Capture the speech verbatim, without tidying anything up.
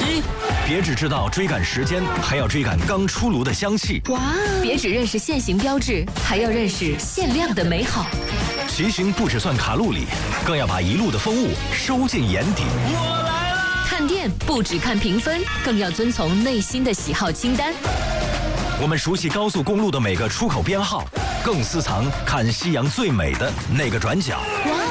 机。别只知道追赶时间，还要追赶刚出炉的香气。 哇！别只认识限行标志，还要认识限量的美好。 骑行不只算卡路里，更要把一路的风物收进眼底。 我来了！ 看店不只看评分，更要遵从内心的喜好清单。 我们熟悉高速公路的每个出口编号，更私藏看夕阳最美的那个转角。